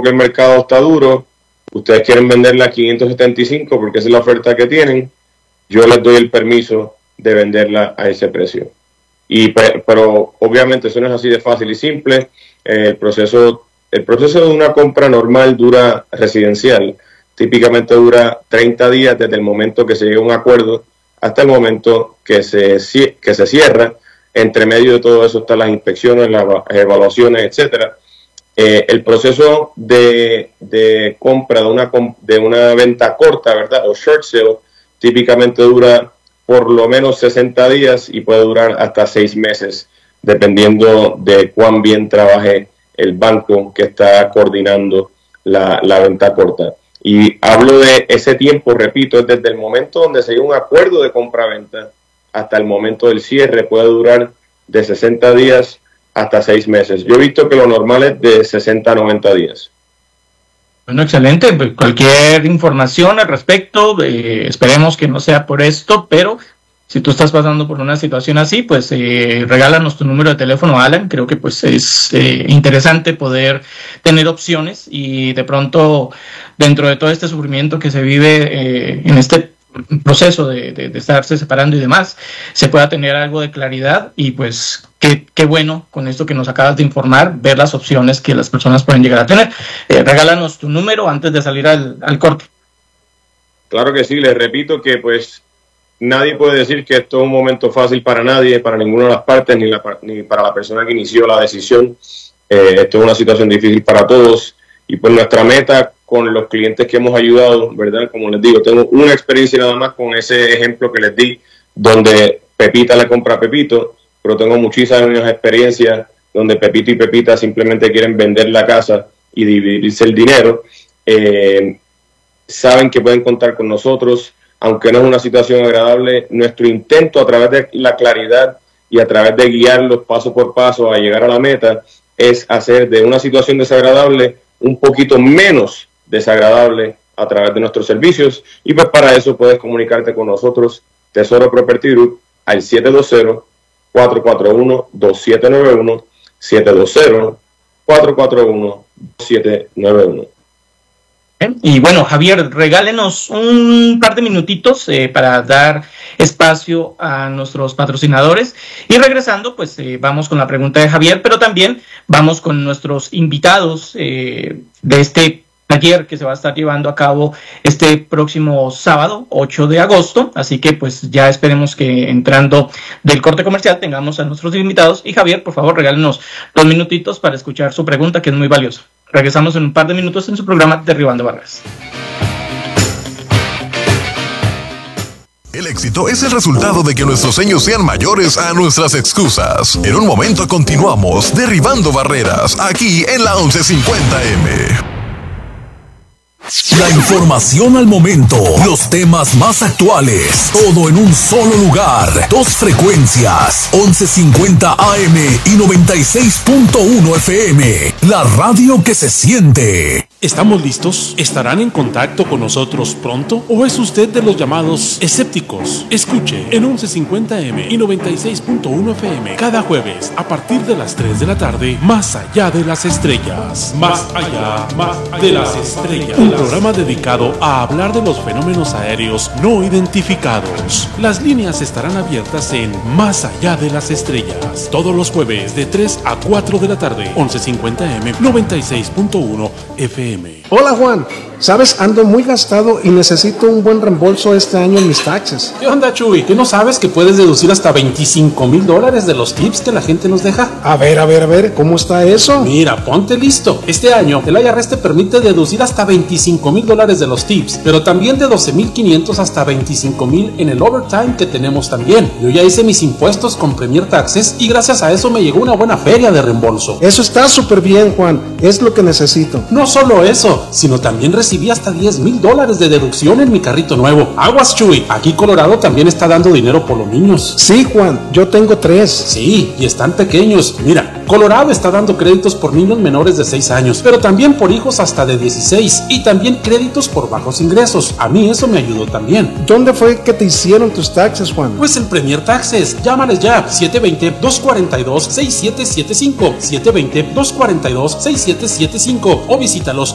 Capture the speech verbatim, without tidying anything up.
que el mercado está duro, ustedes quieren venderla a quinientos setenta y cinco porque esa es la oferta que tienen, yo les doy el permiso de venderla a ese precio. Y pero obviamente eso no es así de fácil y simple. Eh, el proceso el proceso de una compra normal dura residencial típicamente dura treinta días desde el momento que se llega a un acuerdo hasta el momento que se que se cierra. Entre medio de todo eso están las inspecciones, las evaluaciones, etcétera. Eh, el proceso de, de compra de una de una venta corta, ¿verdad? O short sale típicamente dura por lo menos sesenta días y puede durar hasta seis meses, dependiendo de cuán bien trabaje el banco que está coordinando la, la venta corta. Y hablo de ese tiempo, repito, es desde el momento donde se llega un acuerdo de compra-venta hasta el momento del cierre, puede durar de sesenta días hasta seis meses. Yo he visto que lo normal es de sesenta a noventa días. Bueno, excelente. Pues cualquier información al respecto, eh, esperemos que no sea por esto, pero si tú estás pasando por una situación así, pues eh, regálanos tu número de teléfono, Alan. Creo que pues es eh, interesante poder tener opciones y de pronto dentro de todo este sufrimiento que se vive eh, en este proceso de, de, de estarse separando y demás, se pueda tener algo de claridad y pues qué, qué bueno con esto que nos acabas de informar, ver las opciones que las personas pueden llegar a tener. Eh, regálanos tu número antes de salir al, al corte. Claro que sí, les repito que pues nadie puede decir que esto es un momento fácil para nadie, para ninguna de las partes, ni, la, ni para la persona que inició la decisión. Eh, esto es una situación difícil para todos y pues nuestra meta con los clientes que hemos ayudado, ¿verdad? Como les digo, tengo una experiencia nada más con ese ejemplo que les di, donde Pepita le compra a Pepito, pero tengo muchísimas experiencias donde Pepito y Pepita simplemente quieren vender la casa y dividirse el dinero. Eh, saben que pueden contar con nosotros, aunque no es una situación agradable. Nuestro intento a través de la claridad y a través de guiarlos paso por paso a llegar a la meta es hacer de una situación desagradable un poquito menos desagradable a través de nuestros servicios, y pues para eso puedes comunicarte con nosotros, Tesoro Property Group, al siete dos cero, cuatro cuatro uno, dos siete nueve uno, siete dos cero, cuatro cuatro uno, dos siete nueve uno. Y bueno, Javier, regálenos un par de minutitos eh, para dar espacio a nuestros patrocinadores y regresando pues eh, vamos con la pregunta de Javier, pero también vamos con nuestros invitados eh, de este taller que se va a estar llevando a cabo este próximo sábado, ocho de agosto, así que pues ya esperemos que entrando del corte comercial tengamos a nuestros invitados. Y Javier, por favor, regálenos dos minutitos para escuchar su pregunta, que es muy valiosa. Regresamos en un par de minutos en su programa Derribando Barreras. El éxito es el resultado de que nuestros sueños sean mayores a nuestras excusas. En un momento continuamos Derribando Barreras, aquí en la once cincuenta eme. La información al momento, los temas más actuales, todo en un solo lugar. Dos frecuencias, once cincuenta A M y noventa y seis punto uno F M. La radio que se siente. ¿Estamos listos? ¿Estarán en contacto con nosotros pronto? ¿O es usted de los llamados escépticos? Escuche en once cincuenta A M y noventa y seis punto uno F M cada jueves a partir de las tres de la tarde, Más allá de las estrellas. Más allá, más de las estrellas. Un programa dedicado a hablar de los fenómenos aéreos no identificados. Las líneas estarán abiertas en Más allá de las estrellas todos los jueves de tres a cuatro de la tarde, once cincuenta A M, noventa y seis punto uno F M. Hola Juan, sabes, ando muy gastado y necesito un buen reembolso este año en mis taxes. ¿Qué onda, Chuy? ¿Qué no sabes que puedes deducir hasta veinticinco mil dólares de los tips que la gente nos deja? A ver, a ver, a ver, ¿cómo está eso? Mira, ponte listo. Este año el I R S te permite deducir hasta veinticinco mil dólares de los tips, pero también de doce mil quinientos hasta veinticinco mil en el overtime que tenemos también. Yo ya hice mis impuestos con Premier Taxes y gracias a eso me llegó una buena feria de reembolso. Eso está súper bien, Juan, es lo que necesito. No solo eso, sino también recibí hasta diez mil dólares de deducción en mi carrito nuevo. Aguas, Chuy, aquí Colorado también está dando dinero por los niños. Sí, Juan, yo tengo tres. Sí, y están pequeños. Mira, Colorado está dando créditos por niños menores de seis años, pero también por hijos hasta de dieciséis, y también créditos por bajos ingresos. A mí eso me ayudó también. ¿Dónde fue que te hicieron tus taxes, Juan? Pues en Premier Taxes. Llámales ya, siete dos cero, dos cuatro dos, seis siete siete cinco, siete dos cero, dos cuatro dos, seis siete siete cinco, o visítalos